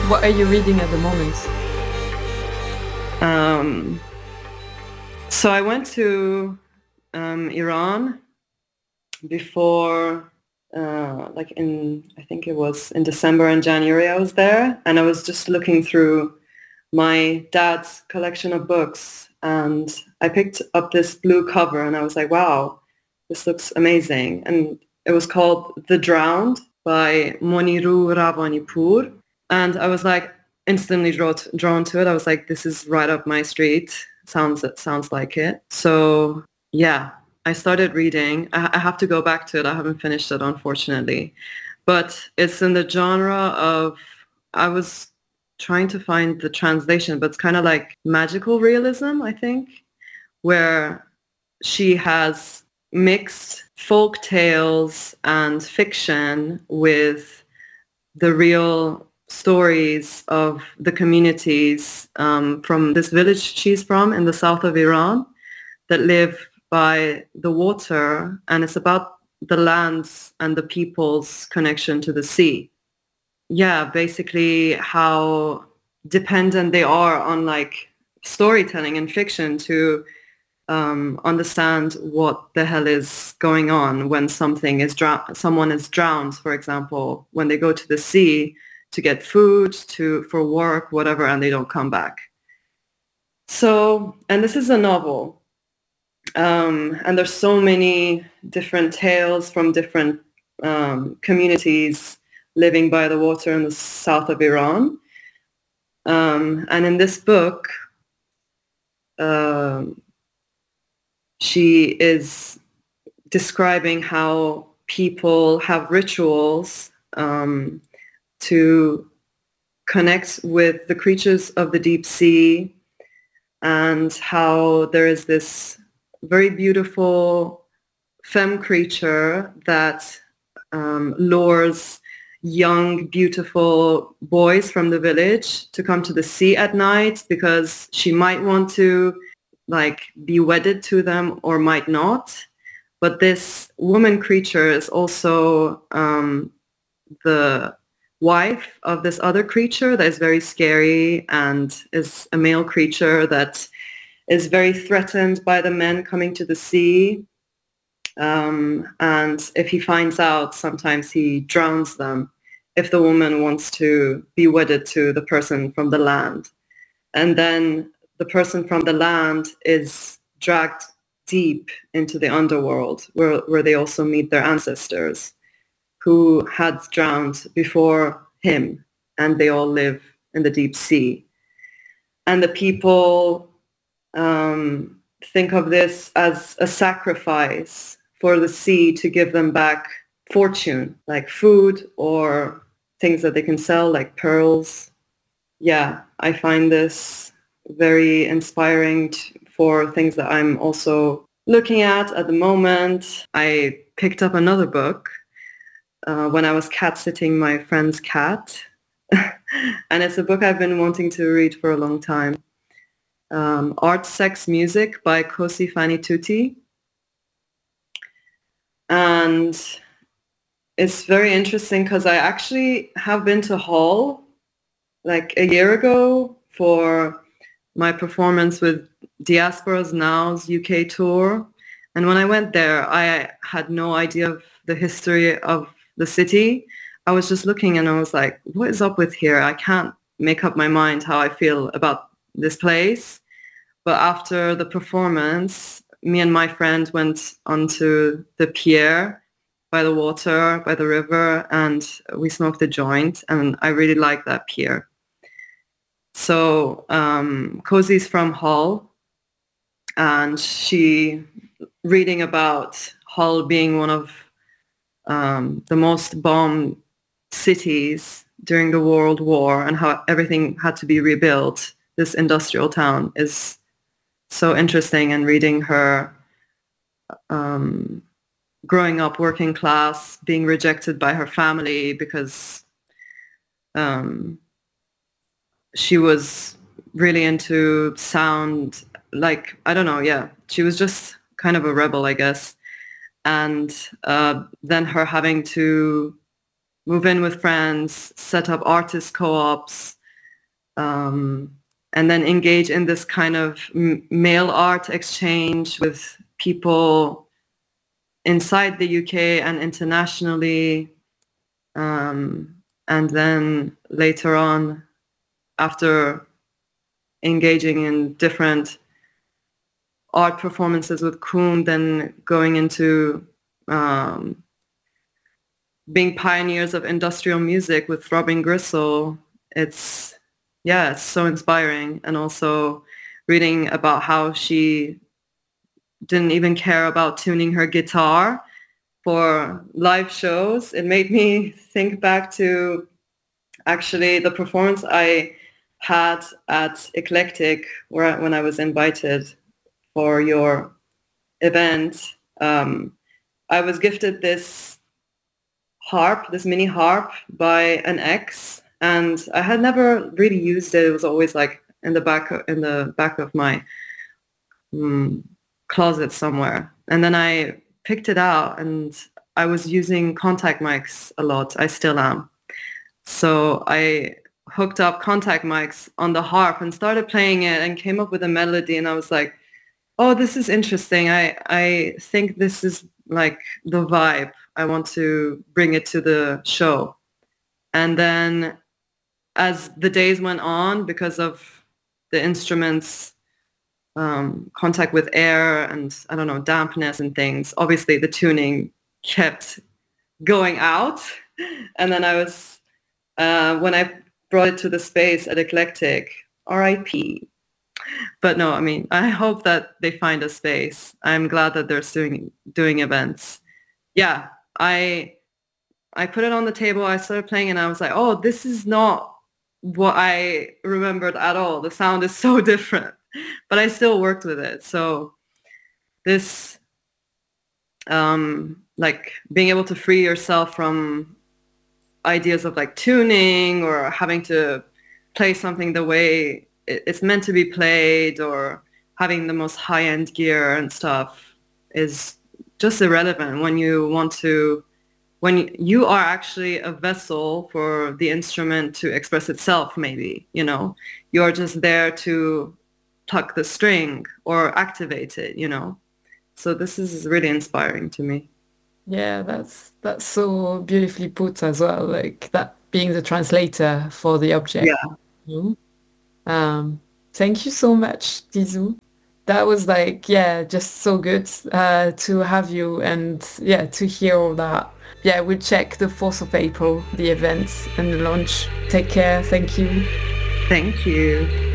What are you reading at the moment? Um, so I went to Iran before, I think it was in December and January I was there, and I was just looking through my dad's collection of books, and I picked up this blue cover, and I was like, wow, this looks amazing. And it was called The Drowned by Moniru Ravanipur. And I was like instantly drawn to it. I was like, this is right up my street. It sounds like it. So yeah, I started reading. I have to go back to it. I haven't finished it, unfortunately. But it's in the genre of, I was trying to find the translation, but it's kind of like magical realism, I think, where she has mixed folk tales and fiction with the real stories of the communities from this village she's from in the south of Iran that live by the water, and it's about the lands and the people's connection to the sea. Yeah, basically how dependent they are on like storytelling and fiction to understand what the hell is going on when someone is drowned, for example, when they go to the sea to get food, for work, whatever, and they don't come back. So, and this is a novel, and there's so many different tales from different communities living by the water in the south of Iran. And in this book, um she is describing how people have rituals to connect with the creatures of the deep sea, and how there is this very beautiful femme creature that lures young, beautiful boys from the village to come to the sea at night because she might want to like be wedded to them or might not. But this woman creature is also the wife of this other creature that is very scary and is a male creature that is very threatened by the men coming to the sea. And if he finds out, sometimes he drowns them if the woman wants to be wedded to the person from the land. And then the person from the land is dragged deep into the underworld where they also meet their ancestors who had drowned before him, and they all live in the deep sea. And the people think of this as a sacrifice for the sea to give them back fortune, like food or things that they can sell, like pearls. Yeah, I find this very inspiring for things that I'm also looking at the moment. I picked up another book when I was cat sitting my friend's cat. And it's a book I've been wanting to read for a long time. Art, Sex, Music by Kosi Fani Tuti. And it's very interesting because I actually have been to Hull like a year ago for my performance with Diasporas Now's UK tour. And when I went there, I had no idea of the history of the city. I was just looking and I was like, what is up with here? I can't make up my mind how I feel about this place. But after the performance, me and my friend went onto the pier by the water, by the river, and we smoked a joint. And I really like that pier. So Cozy's from Hull, and she reading about Hull being one of the most bombed cities during the World War and how everything had to be rebuilt. This industrial town is so interesting, and reading her growing up working class, being rejected by her family because she was really into sound, like, I don't know, yeah. She was just kind of a rebel, I guess. And then her having to move in with friends, set up artist co-ops, and then engage in this kind of mail art exchange with people inside the UK and internationally. And then later on, after engaging in different art performances with Koon, then going into being pioneers of industrial music with Robin Gristle. It's so inspiring. And also reading about how she didn't even care about tuning her guitar for live shows. It made me think back to actually the performance I had at Eclectic when I was invited for your event. I was gifted this harp, this mini harp by an ex, and I had never really used it. It was always like in the back of my closet somewhere. And then I picked it out, and I was using contact mics a lot. I still am. So I hooked up contact mics on the harp and started playing it and came up with a melody, and I was like, oh, this is interesting. I think this is like the vibe. I want to bring it to the show. And then as the days went on, because of the instruments, contact with air and, I don't know, dampness and things, obviously the tuning kept going out. And then I was, when I brought it to the space at Eclectic, RIP. But no, I mean, I hope that they find a space. I'm glad that they're doing events. Yeah, I put it on the table. I started playing and I was like, oh, this is not what I remembered at all. The sound is so different, but I still worked with it. So this, like being able to free yourself from ideas of like tuning or having to play something the way it's meant to be played or having the most high-end gear and stuff is just irrelevant when you are actually a vessel for the instrument to express itself. Maybe, you're just there to pluck the string or activate it, so this is really inspiring to me. Yeah, that's so beautifully put as well, like that being the translator for the object. Yeah, Mhm. Thank you so much, Tizu. That was like, yeah, just so good to have you and yeah, to hear all that. Yeah, we'll check the 4th of April, the events and the launch. Take care. Thank you. thank you.